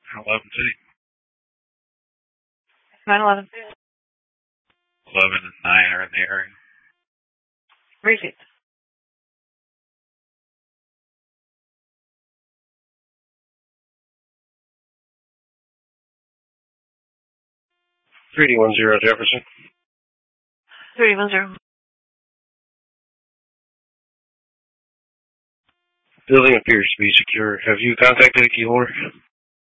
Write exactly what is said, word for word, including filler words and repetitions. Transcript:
eleven City. nine eleven. eleven and nine are in the area. Received. three D one zero Jefferson. three one zero. Building appears to be secure. Have you contacted a key holder?